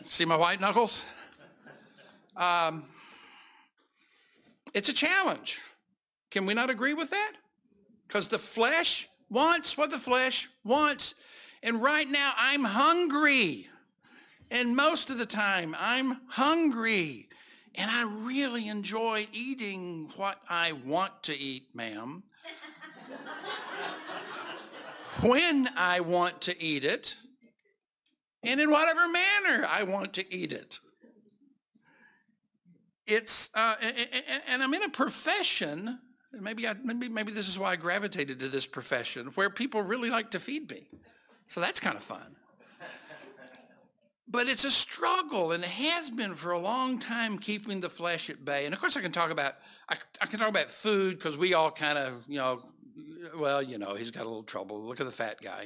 See my white knuckles? It's a challenge. Can we not agree with that? Because the flesh wants what the flesh wants. And right now I'm hungry. And most of the time I'm hungry. And I really enjoy eating what I want to eat, ma'am. When I want to eat it. And in whatever manner I want to eat it. It's and I'm in a profession. Maybe this is why I gravitated to this profession, where people really like to feed me. So that's kind of fun. But it's a struggle, and it has been for a long time, keeping the flesh at bay. And of course, I can talk about food, because we all kind of, he's got a little trouble. Look at the fat guy,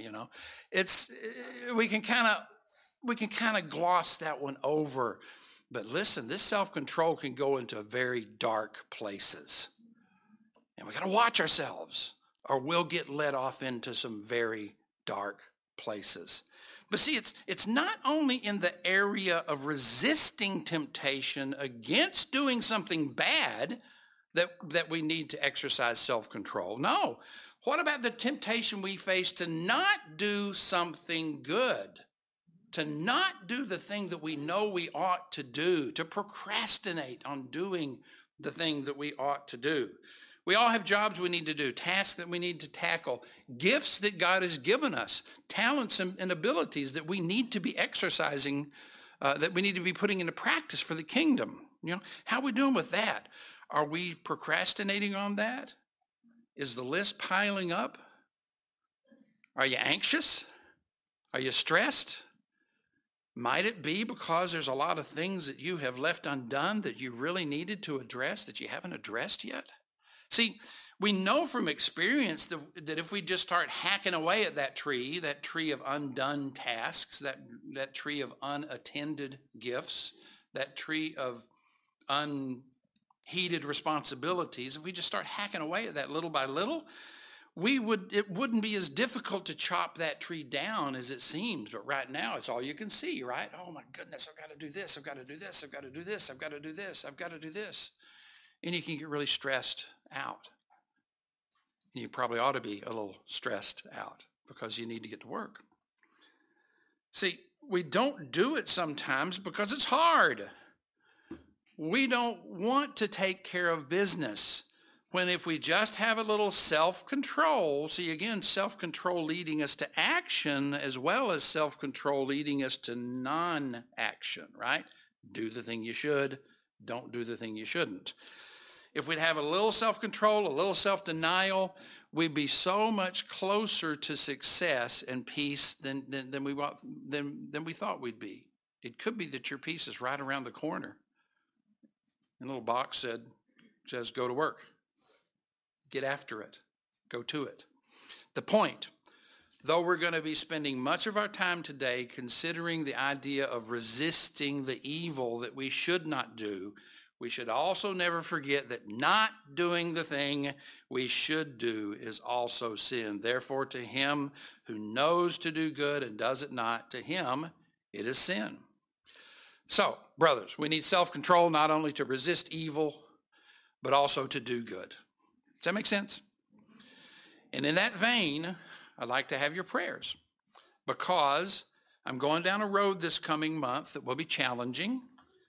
we can kind of gloss that one over. But listen, this self-control can go into very dark places. And we got to watch ourselves, or we'll get led off into some very dark places. But see, it's not only in the area of resisting temptation against doing something bad that we need to exercise self-control. No. What about the temptation we face to not do something good? To not do the thing that we know we ought to do, to procrastinate on doing the thing that we ought to do. We all have jobs we need to do, tasks that we need to tackle, gifts that God has given us, talents and abilities that we need to be exercising, that we need to be putting into practice for the kingdom. How are we doing with that? Are we procrastinating on that? Is the list piling up? Are you anxious? Are you stressed? Might it be because there's a lot of things that you have left undone that you really needed to address that you haven't addressed yet? See, we know from experience that if we just start hacking away at that tree of undone tasks, that tree of unattended gifts, that tree of unheeded responsibilities, if we just start hacking away at that little by little, it wouldn't be as difficult to chop that tree down as it seems. But right now, it's all you can see, right? Oh my goodness, I've got to do this, I've got to do this, I've got to do this, I've got to do this, I've got to do this. And you can get really stressed out. And you probably ought to be a little stressed out because you need to get to work. See, we don't do it sometimes because it's hard. We don't want to take care of business. When if we just have a little self-control, see again, self-control leading us to action as well as self-control leading us to non-action, right? Do the thing you should, don't do the thing you shouldn't. If we'd have a little self-control, a little self-denial, we'd be so much closer to success and peace than we thought we'd be. It could be that your peace is right around the corner. And a little box says, go to work. Get after it. Go to it. The point, though we're going to be spending much of our time today considering the idea of resisting the evil that we should not do, we should also never forget that not doing the thing we should do is also sin. Therefore, to him who knows to do good and does it not, to him it is sin. So, brothers, we need self-control not only to resist evil, but also to do good. Does that make sense? And in that vein, I'd like to have your prayers, because I'm going down a road this coming month that will be challenging,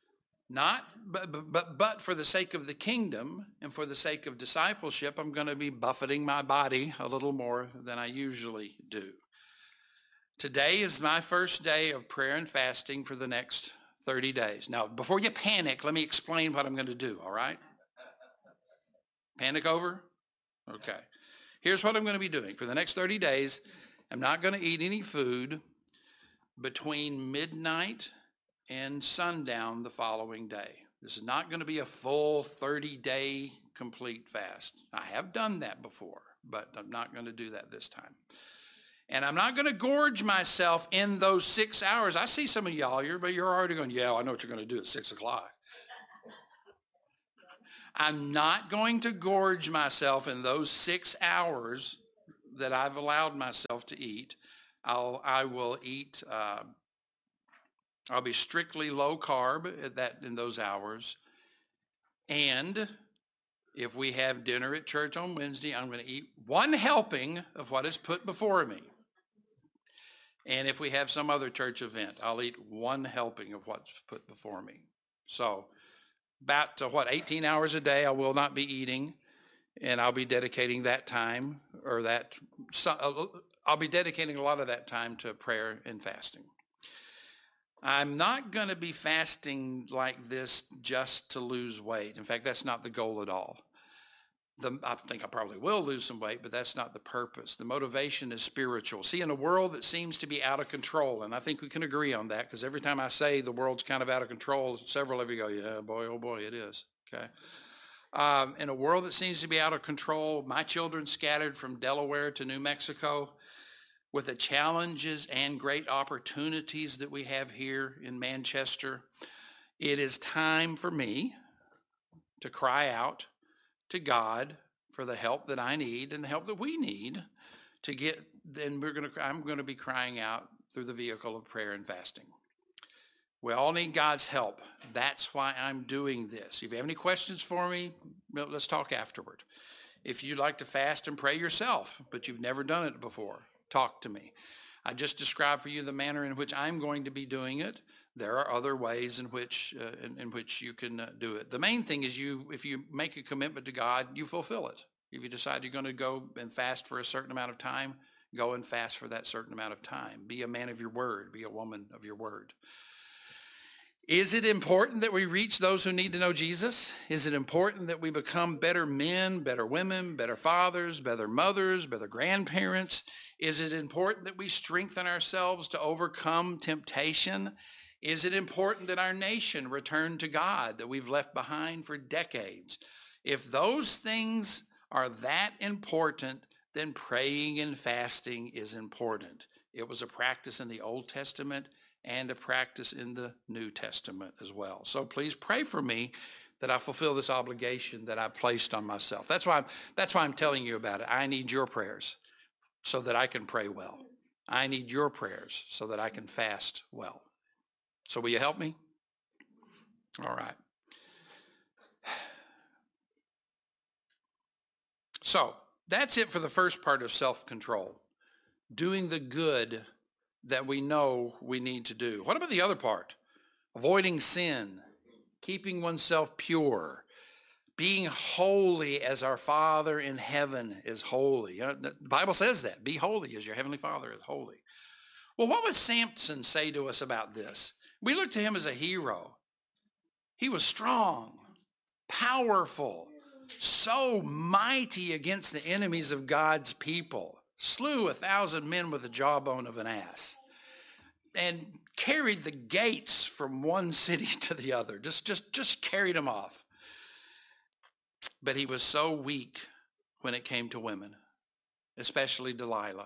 but for the sake of the kingdom and for the sake of discipleship, I'm going to be buffeting my body a little more than I usually do. Today is my first day of prayer and fasting for the next 30 days. Now, before you panic, let me explain what I'm going to do, all right? Panic over? Okay. Here's what I'm going to be doing. For the next 30 days, I'm not going to eat any food between midnight and sundown the following day. This is not going to be a full 30-day complete fast. I have done that before, but I'm not going to do that this time. And I'm not going to gorge myself in those 6 hours. I see some of y'all, you're already going, yeah, I know what you're going to do at 6 o'clock. I'm not going to gorge myself in those 6 hours that I've allowed myself to eat. I will eat I'll be strictly low carb in those hours. And if we have dinner at church on Wednesday, I'm going to eat one helping of what is put before me. And if we have some other church event, I'll eat one helping of what's put before me. So about 18 hours a day, I will not be eating, and I'll be dedicating that time, I'll be dedicating a lot of that time to prayer and fasting. I'm not going to be fasting like this just to lose weight. In fact, that's not the goal at all. I think I probably will lose some weight, but that's not the purpose. The motivation is spiritual. See, in a world that seems to be out of control, and I think we can agree on that, because every time I say the world's kind of out of control, several of you go, yeah, boy, oh boy, it is. Okay. In a world that seems to be out of control, my children scattered from Delaware to New Mexico, with the challenges and great opportunities that we have here in Manchester, it is time for me to cry out to God for the help that I need and the help that we need to get, I'm going to be crying out through the vehicle of prayer and fasting. We all need God's help. That's why I'm doing this. If you have any questions for me, let's talk afterward. If you'd like to fast and pray yourself, but you've never done it before, talk to me. I just described for you the manner in which I'm going to be doing it. There are other ways in which you can do it. The main thing is if you make a commitment to God, you fulfill it. If you decide you're going to go and fast for a certain amount of time, go and fast for that certain amount of time. Be a man of your word. Be a woman of your word. Is it important that we reach those who need to know Jesus? Is it important that we become better men, better women, better fathers, better mothers, better grandparents? Is it important that we strengthen ourselves to overcome temptation? Is it important that our nation return to God that we've left behind for decades? If those things are that important, then praying and fasting is important. It was a practice in the Old Testament and a practice in the New Testament as well. So please pray for me that I fulfill this obligation that I placed on myself. That's why I'm telling you about it. I need your prayers so that I can pray well. I need your prayers so that I can fast well. So will you help me? All right. So that's it for the first part of self-control, doing the good that we know we need to do. What about the other part? Avoiding sin, keeping oneself pure, being holy as our Father in heaven is holy. The Bible says that. Be holy as your heavenly Father is holy. Well, what would Samson say to us about this? We look to him as a hero. He was strong, powerful, so mighty against the enemies of God's people. Slew 1,000 men with the jawbone of an ass, and carried the gates from one city to the other. Just carried them off. But he was so weak when it came to women, especially Delilah.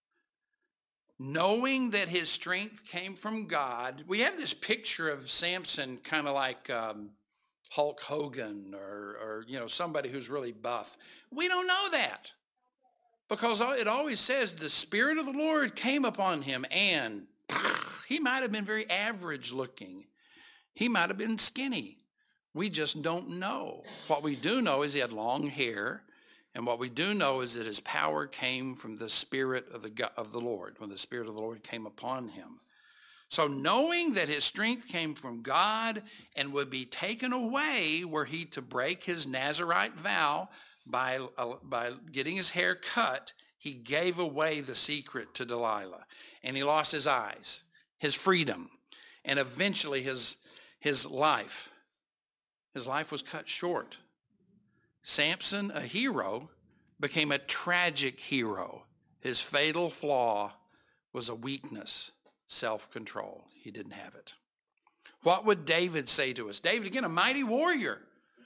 Knowing that his strength came from God, we have this picture of Samson kind of like Hulk Hogan or somebody who's really buff. We don't know that, because it always says the Spirit of the Lord came upon him, and he might have been very average looking. He might have been skinny. We just don't know. What we do know is he had long hair, and what we do know is that his power came from the Spirit of the Lord, when the Spirit of the Lord came upon him. So knowing that his strength came from God and would be taken away were he to break his Nazirite vow by getting his hair cut, he gave away the secret to Delilah. And he lost his eyes, his freedom, and eventually his life. His life was cut short. Samson, a hero, became a tragic hero. His fatal flaw was a weakness, self-control. He didn't have it. What would David say to us? David, again, a mighty warrior.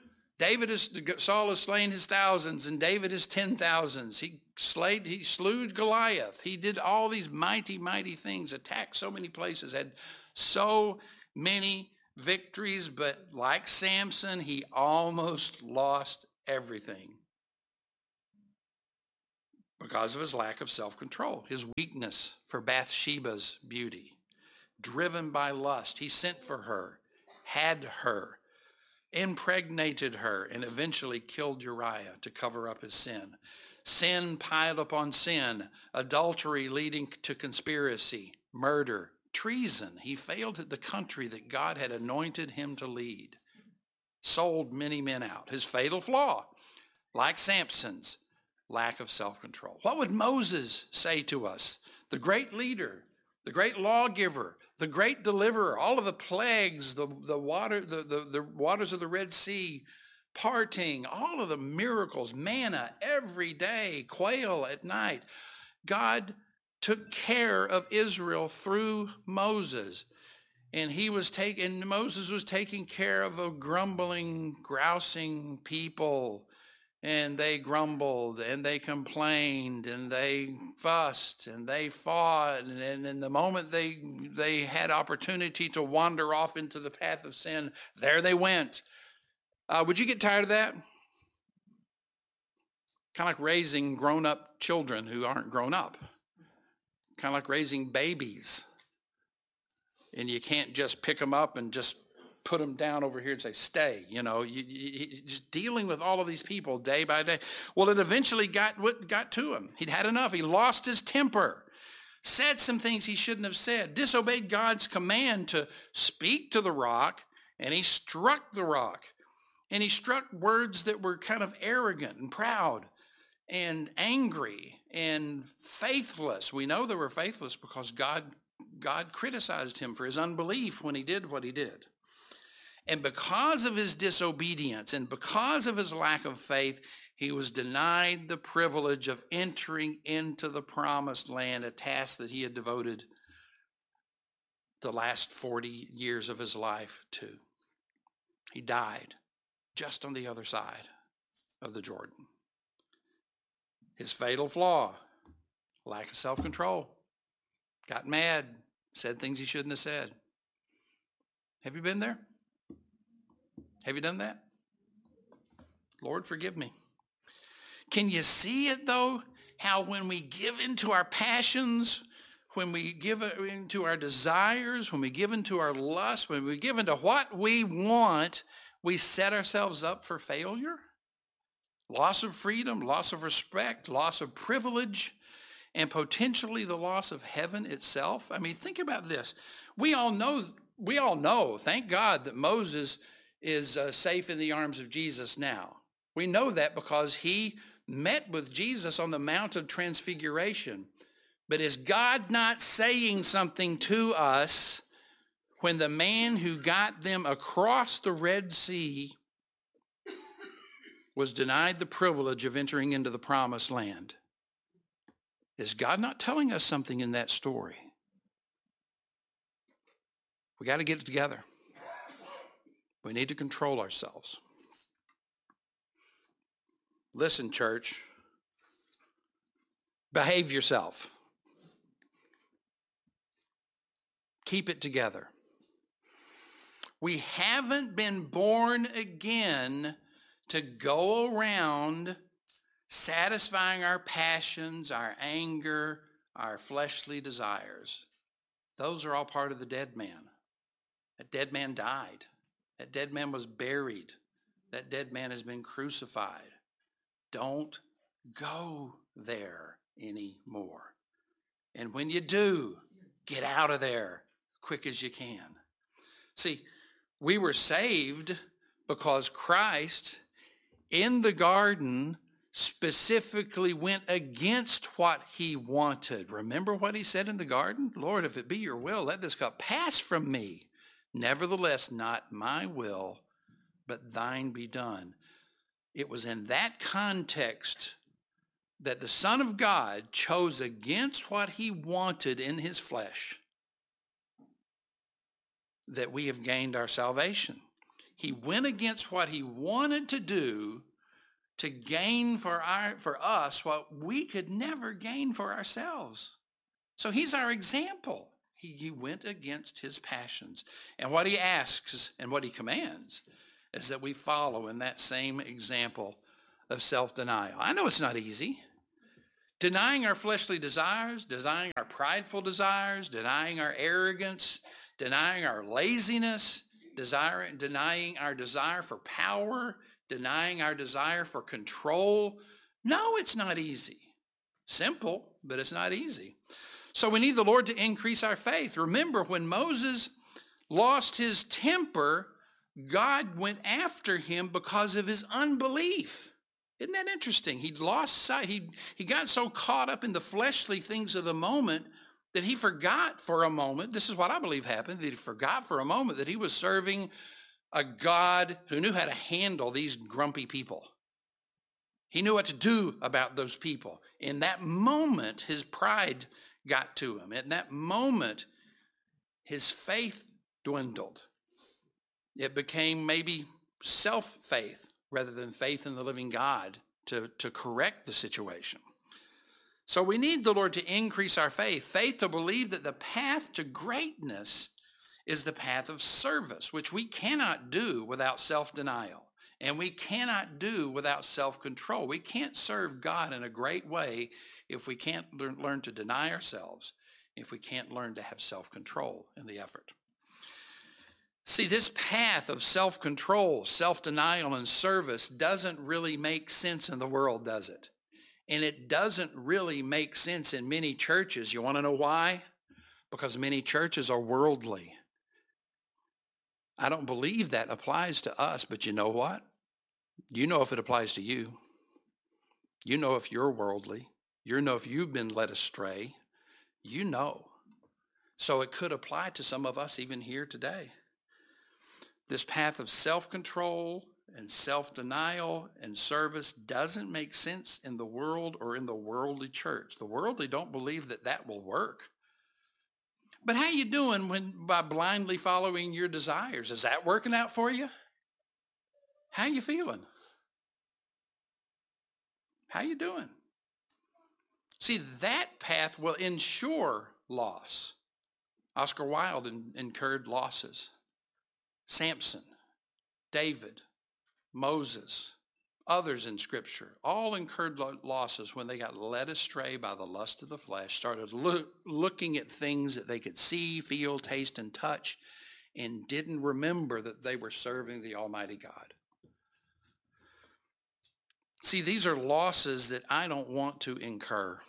Saul has slain his thousands, and David his 10,000s. He slew Goliath. He did all these mighty, mighty things, attacked so many places, had so many victories, but like Samson, he almost lost everything because of his lack of self-control, his weakness for Bathsheba's beauty. driven by lust. He sent for her, had her, impregnated her, and eventually killed Uriah to cover up his sin. Sin piled upon sin, adultery leading to conspiracy, murder, treason. He failed at the country that God had anointed him to lead. Sold many men out. His fatal flaw, like Samson's, lack of self-control. What would Moses say to us? The great leader, the great lawgiver, the great deliverer, all of the plagues, the waters of the Red Sea parting, all of the miracles, manna every day, quail at night. God took care of Israel through Moses. And Moses was taking care of a grumbling, grousing people. And they grumbled and they complained and they fussed and they fought. And in the moment they had opportunity to wander off into the path of sin, there they went. Would you get tired of that? Kind of like raising grown-up children who aren't grown up. Kind of like raising babies. And you can't just pick them up and just put them down over here and say, stay. You just dealing with all of these people day by day. Well, it eventually got to him. He'd had enough. He lost his temper. Said some things he shouldn't have said. Disobeyed God's command to speak to the rock, and he struck the rock. And he struck words that were kind of arrogant and proud and angry and faithless. We know they were faithless because God criticized him for his unbelief when he did what he did. And because of his disobedience and because of his lack of faith, he was denied the privilege of entering into the promised land, a task that he had devoted the last 40 years of his life to. He died just on the other side of the Jordan. His fatal flaw, lack of self-control. Got mad, said things he shouldn't have said. Have you been there? Have you done that? Lord, forgive me. Can you see it, though? How when we give into our passions, when we give into our desires, when we give into our lust, when we give into what we want, we set ourselves up for failure? Loss of freedom, loss of respect, loss of privilege, and potentially the loss of heaven itself. I mean, think about this. We all know, thank God, that Moses is safe in the arms of Jesus now. We know that because he met with Jesus on the Mount of Transfiguration. But is God not saying something to us when the man who got them across the Red Sea was denied the privilege of entering into the promised land? Is God not telling us something in that story? We got to get it together. We need to control ourselves. Listen, church. Behave yourself. Keep it together. We haven't been born again to go around satisfying our passions, our anger, our fleshly desires. Those are all part of the dead man. That dead man died. That dead man was buried. That dead man has been crucified. Don't go there anymore. And when you do, get out of there quick as you can. See, we were saved because Christ in the garden specifically went against what he wanted. Remember what he said in the garden? Lord, if it be your will, let this cup pass from me. Nevertheless, not my will, but thine be done. It was in that context that the Son of God chose against what he wanted in his flesh that we have gained our salvation. He went against what he wanted to do to gain for us what we could never gain for ourselves. So he's our example. He went against his passions. And what he asks and what he commands is that we follow in that same example of self-denial. I know it's not easy. Denying our fleshly desires, denying our prideful desires, denying our arrogance, denying our laziness, denying our desire for power, denying our desire for control. No, it's not easy. Simple, but it's not easy. So we need the Lord to increase our faith. Remember, when Moses lost his temper, God went after him because of his unbelief. Isn't that interesting? He lost sight. He got so caught up in the fleshly things of the moment that he forgot for a moment. This is what I believe happened, that he forgot for a moment that he was serving a God who knew how to handle these grumpy people. He knew what to do about those people. In that moment, his pride got to him. In that moment, his faith dwindled. It became maybe self-faith rather than faith in the living God to correct the situation. So we need the Lord to increase our faith to believe that the path to greatness is the path of service, which we cannot do without self-denial. And we cannot do without self-control. We can't serve God in a great way if we can't learn to deny ourselves, if we can't learn to have self-control in the effort. See, this path of self-control, self-denial, and service doesn't really make sense in the world, does it? And it doesn't really make sense in many churches. You want to know why? Because many churches are worldly. I don't believe that applies to us, but you know what? You know if it applies to you. You know if you're worldly. You know if you've been led astray. You know. So it could apply to some of us even here today. This path of self-control and self-denial and service doesn't make sense in the world or in the worldly church. The worldly don't believe that that will work. But how you doing by blindly following your desires? Is that working out for you? How you feeling? How you doing? See, that path will ensure loss. Oscar Wilde incurred losses. Samson, David, Moses, others in Scripture, all incurred losses when they got led astray by the lust of the flesh, started looking at things that they could see, feel, taste, and touch, and didn't remember that they were serving the Almighty God. See, these are losses that I don't want to incur.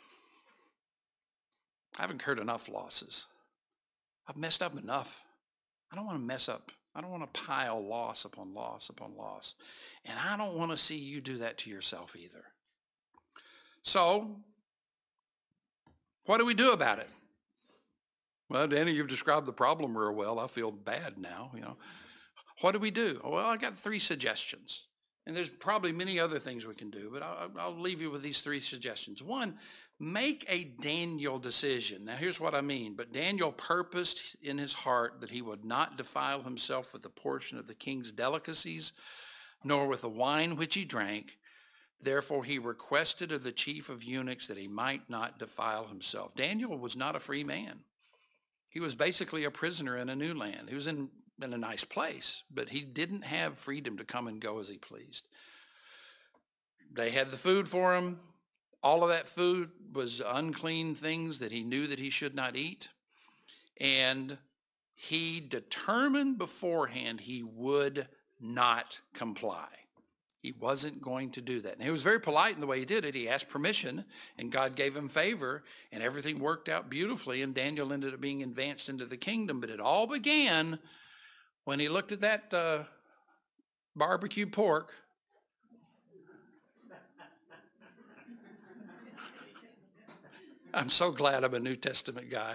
I've incurred enough losses. I've messed up enough. I don't want to mess up. I don't want to pile loss upon loss upon loss. And I don't want to see you do that to yourself either. So, what do we do about it? Well, Danny, you've described the problem real well. I feel bad now, What do we do? Well, I got 3 suggestions. And there's probably many other things we can do, but I'll leave you with these 3 suggestions. 1, make a Daniel decision. Now, here's what I mean. But Daniel purposed in his heart that he would not defile himself with a portion of the king's delicacies, nor with the wine which he drank. Therefore, he requested of the chief of eunuchs that he might not defile himself. Daniel was not a free man. He was basically a prisoner in a new land. He was in a nice place, but he didn't have freedom to come and go as he pleased. They had the food for him. All of that food was unclean things that he knew that he should not eat. And he determined beforehand he would not comply. He wasn't going to do that. And he was very polite in the way he did it. He asked permission, and God gave him favor, and everything worked out beautifully, and Daniel ended up being advanced into the kingdom. But it all began when he looked at that barbecue pork. I'm so glad I'm a New Testament guy.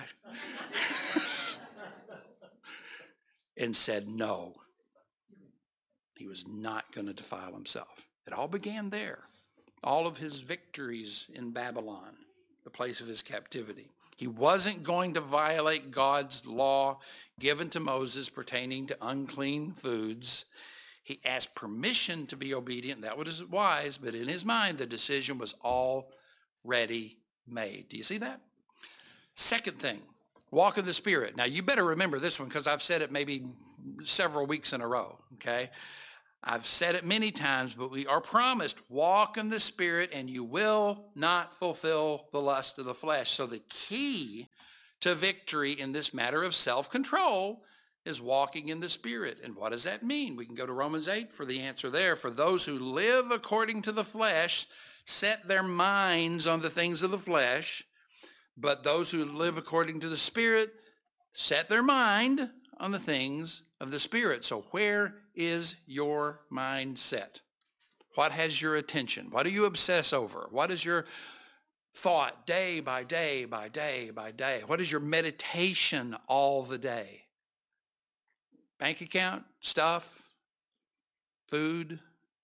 And said no. He was not going to defile himself. It all began there. All of his victories in Babylon, the place of his captivity. He wasn't going to violate God's law given to Moses pertaining to unclean foods. He asked permission to be obedient. That was wise, but in his mind, the decision was already made. Do you see that? Second thing, walk in the Spirit. Now, you better remember this one because I've said it maybe several weeks in a row, okay? I've said it many times, but we are promised, walk in the Spirit and you will not fulfill the lust of the flesh. So the key to victory in this matter of self-control is walking in the Spirit. And what does that mean? We can go to Romans 8 for the answer there. For those who live according to the flesh set their minds on the things of the flesh, but those who live according to the Spirit set their mind on the things of the Spirit. So where is your mind set? What has your attention? What do you obsess over? What is your thought day by day by day by day? What is your meditation all the day? Bank account, stuff, food,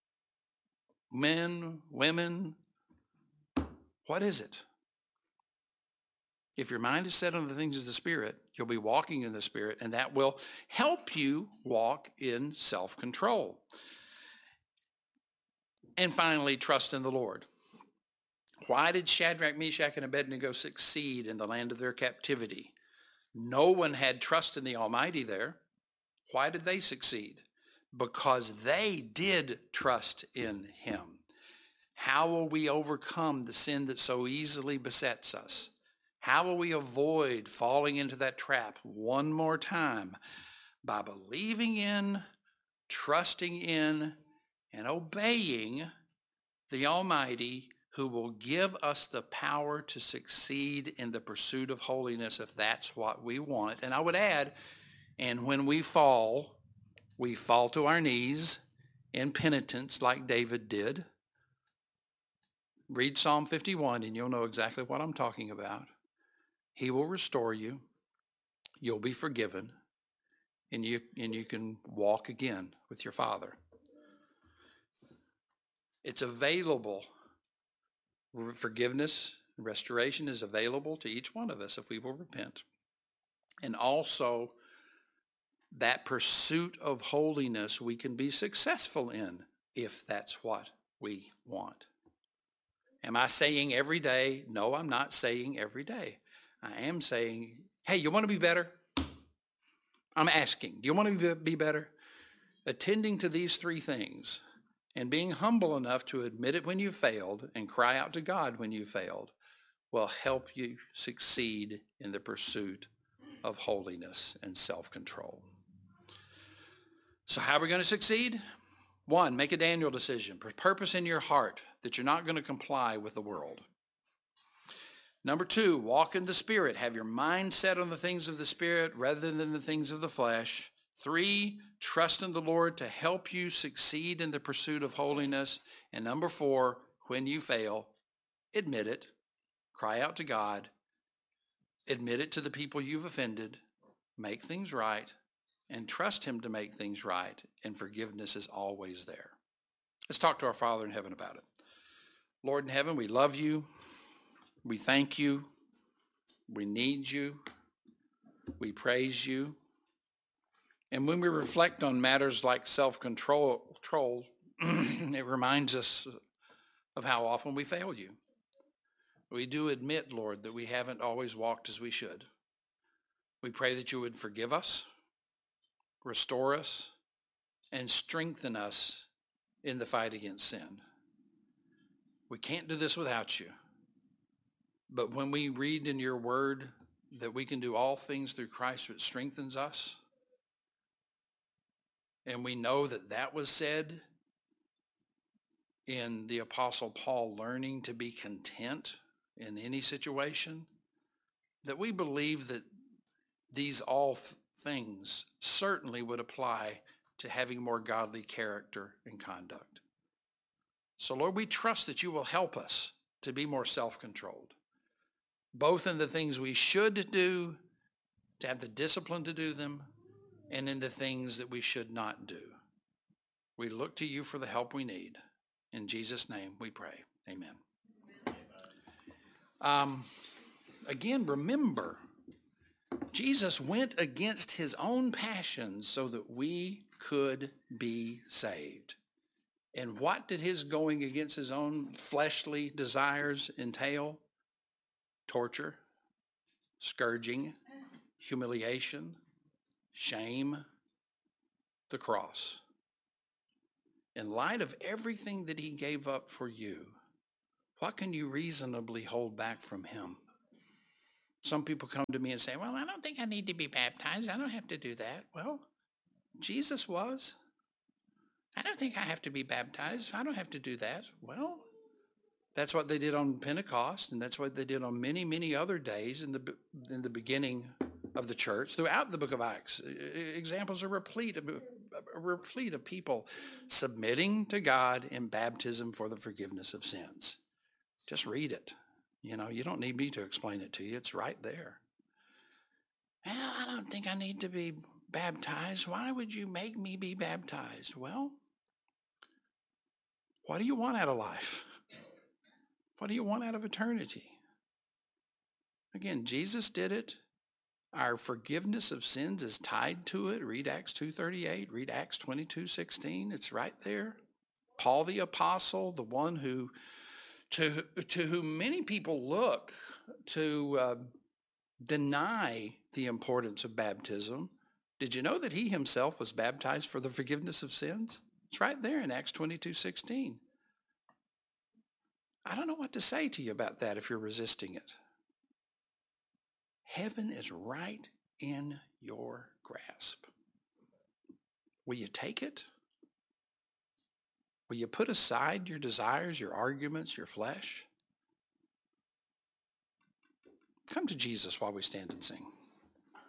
men, women. What is it? If your mind is set on the things of the Spirit, you'll be walking in the Spirit, and that will help you walk in self-control. And finally, trust in the Lord. Why did Shadrach, Meshach, and Abednego succeed in the land of their captivity? No one had trust in the Almighty there. Why did they succeed? Because they did trust in him. How will we overcome the sin that so easily besets us? How will we avoid falling into that trap one more time? By believing in, trusting in, and obeying the Almighty, who will give us the power to succeed in the pursuit of holiness if that's what we want. And I would add, and when we fall to our knees in penitence like David did. Read Psalm 51 and you'll know exactly what I'm talking about. He will restore you. You'll be forgiven. And you can walk again with your Father. It's available. Forgiveness, restoration is available to each one of us if we will repent. And also, that pursuit of holiness we can be successful in if that's what we want. Am I saying every day? No, I'm not saying every day. I am saying, hey, you want to be better? I'm asking, do you want to be better? Attending to these three things and being humble enough to admit it when you failed and cry out to God when you failed will help you succeed in the pursuit of holiness and self-control. So how are we going to succeed? 1, make a Daniel decision. Purpose in your heart that you're not going to comply with the world. Number 2, walk in the Spirit. Have your mind set on the things of the Spirit rather than the things of the flesh. 3, trust in the Lord to help you succeed in the pursuit of holiness. And number 4, when you fail, admit it. Cry out to God. Admit it to the people you've offended. Make things right. And trust him to make things right. And forgiveness is always there. Let's talk to our Father in heaven about it. Lord in heaven, we love you. We thank you. We need you. We praise you. And when we reflect on matters like self-control, it reminds us of how often we fail you. We do admit, Lord, that we haven't always walked as we should. We pray that you would forgive us, restore us, and strengthen us in the fight against sin. We can't do this without you. But when we read in your word that we can do all things through Christ which strengthens us, and we know that that was said in the Apostle Paul learning to be content in any situation, that we believe that these all things certainly would apply to having more godly character and conduct. So Lord, we trust that you will help us to be more self-controlled, both in the things we should do, to have the discipline to do them, and in the things that we should not do. We look to you for the help we need. In Jesus' name we pray. Amen. Again, remember, Jesus went against his own passions so that we could be saved. And what did his going against his own fleshly desires entail? Torture, scourging, humiliation, shame, the cross. In light of everything that he gave up for you, what can you reasonably hold back from him? Some people come to me and say, well, I don't think I need to be baptized. I don't have to do that. Well, Jesus was. I don't think I have to be baptized. I don't have to do that. Well, that's what they did on Pentecost, and that's what they did on many, many other days in the beginning of the church. Throughout the book of Acts, examples are replete of people submitting to God in baptism for the forgiveness of sins. Just read it. You know, you don't need me to explain it to you. It's right there. Well, I don't think I need to be baptized. Why would you make me be baptized? Well, what do you want out of life? What do you want out of eternity? Again, Jesus did it. Our forgiveness of sins is tied to it. Read Acts 2:38. Read Acts 22:16. It's right there. Paul the apostle, the one who to whom many people look to deny the importance of baptism. Did you know that he himself was baptized for the forgiveness of sins? It's right there in Acts 22:16. I don't know what to say to you about that if you're resisting it. Heaven is right in your grasp. Will you take it? Will you put aside your desires, your arguments, your flesh? Come to Jesus while we stand and sing.